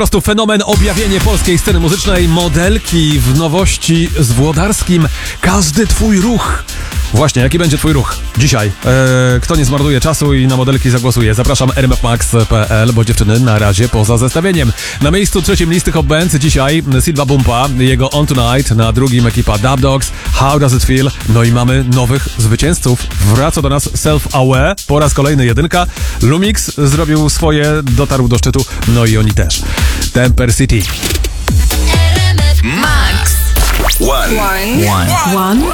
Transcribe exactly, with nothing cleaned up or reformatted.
Po prostu fenomen, objawienie polskiej sceny muzycznej, modelki w nowości z Włodarskim. Każdy twój ruch. Właśnie, jaki będzie twój ruch dzisiaj? Eee, kto nie zmarnuje czasu i na modelki zagłosuje? Zapraszam r m f max kropka p l, bo dziewczyny na razie poza zestawieniem. Na miejscu trzecim listy Hot Bands dzisiaj Silva Bumpa, jego On Tonight, na drugim ekipa Dub Dogs, How Does It Feel? No i mamy nowych zwycięzców. Wraca do nas Self Aware, po raz kolejny jedynka. Lumix zrobił swoje, dotarł do szczytu, no i oni też. Temper City. Max. One. One. One.